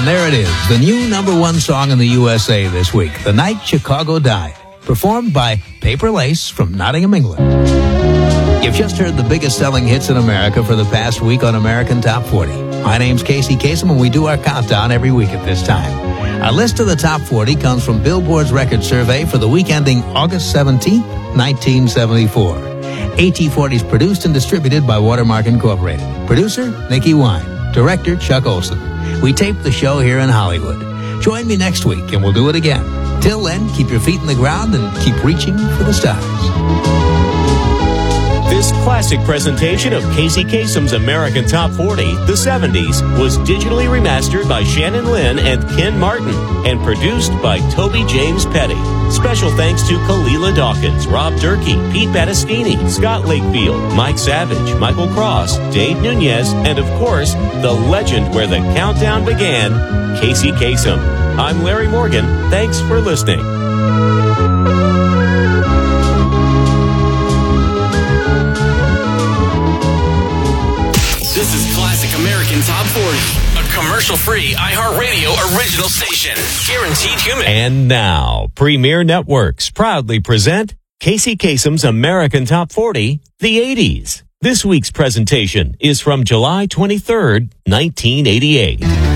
And there it is, the new number one song in the USA this week, The Night Chicago Died, performed by Paper Lace from Nottingham, England. You've just heard the biggest selling hits in America for the past week on American Top 40. My name's Casey Kasem, and we do our countdown every week at this time. Our list of the Top 40 comes from Billboard's record survey for the week ending August 17, 1974. AT40 is produced and distributed by Watermark Incorporated. Producer, Nikki Wine. Director, Chuck Olson. We taped the show here in Hollywood. Join me next week, and we'll do it again. Till then, keep your feet in the ground and keep reaching for the stars. This classic presentation of Casey Kasem's American Top 40, the 70s, was digitally remastered by Shannon Lynn and Ken Martin and produced by Toby James Petty. Special thanks to Kalila Dawkins, Rob Durkee, Pete Battistini, Scott Lakefield, Mike Savage, Michael Cross, Dave Nunez, and of course, the legend where the countdown began, Casey Kasem. I'm Larry Morgan. Thanks for listening. This is Classic American Top 40, a commercial-free iHeartRadio original station. Guaranteed human. And now, Premier Networks proudly present Casey Kasem's American Top 40, the 80s. This week's presentation is from July 23rd, 1988.